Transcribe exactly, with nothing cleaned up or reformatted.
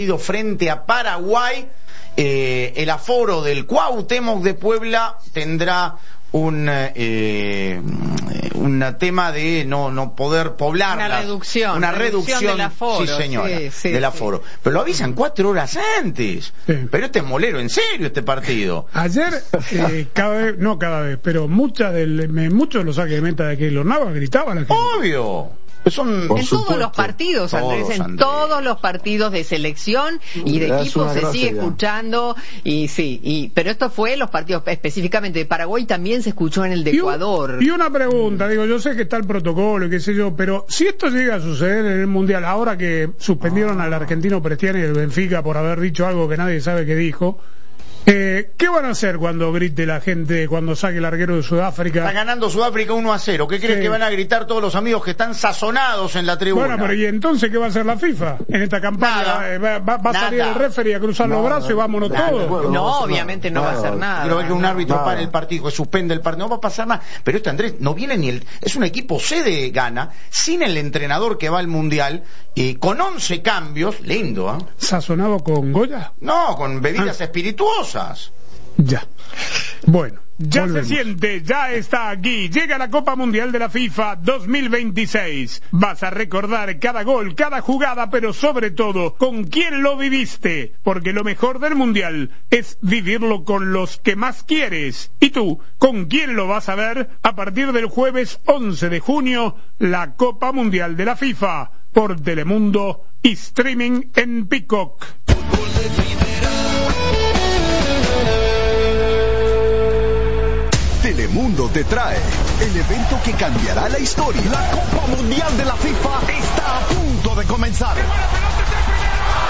frente a Paraguay, eh, el aforo del Cuauhtémoc de Puebla tendrá un eh, un tema de no no poder poblar una reducción una reducción, reducción del aforo, sí señora, sí, sí, del aforo, sí. Pero lo avisan cuatro horas antes, sí. Pero este es molero en serio este partido. Ayer eh, cada vez, no cada vez, pero muchas del, muchos de los saques de meta de Keylor Navas gritaban la gente. Obvio. Son, en todos los partidos, Andrés, todos, en Andrés. todos los partidos de selección y de equipo se sigue escuchando, y sí, y pero esto fue los partidos específicamente de Paraguay, también se escuchó en el de y Ecuador. Un, y una pregunta, digo, yo sé que está el protocolo y qué sé yo, pero si esto llega a suceder en el Mundial, ahora que suspendieron ah. al argentino Prestiani del Benfica por haber dicho algo que nadie sabe que dijo, Eh, ¿qué van a hacer cuando grite la gente, cuando saque el arquero de Sudáfrica? Está ganando Sudáfrica uno a cero. ¿Qué creen sí. que van a gritar todos los amigos que están sazonados en la tribuna? Bueno, pero ¿y entonces qué va a hacer la FIFA en esta campaña? Eh, ¿Va, va, va a salir el referee a cruzar no, los brazos y vámonos nada, todos? No, no obviamente no, no va a hacer nada. Creo que un árbitro nada. Para el partido, que suspende el partido, no va a pasar nada. Pero este Andrés no viene ni el... Es un equipo C de Ghana, sin el entrenador que va al Mundial, y con once cambios, lindo, ¿eh? ¿Sazonado con Goya? No, con bebidas ah. espirituosas. Ya. Bueno, ya volvemos. Se siente, ya está aquí. Llega la Copa Mundial de la FIFA dos mil veintiséis. Vas a recordar cada gol, cada jugada, pero sobre todo, con quién lo viviste. Porque lo mejor del Mundial es vivirlo con los que más quieres. ¿Y tú, con quién lo vas a ver? A partir del jueves once de junio, la Copa Mundial de la FIFA. Por Telemundo y streaming en Peacock. Telemundo te trae el evento que cambiará la historia. La Copa Mundial de la FIFA está a punto de comenzar.